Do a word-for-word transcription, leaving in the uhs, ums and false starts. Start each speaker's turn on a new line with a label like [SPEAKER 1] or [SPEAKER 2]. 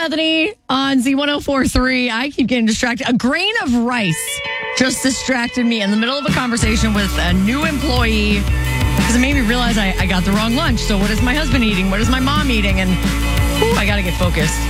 [SPEAKER 1] Bethany on Z one oh four point three. I keep getting distracted. A grain of rice just distracted me in the middle of a conversation with a new employee because it made me realize I, I got the wrong lunch. So what is my husband eating? What is my mom eating? And whew, I got to get focused.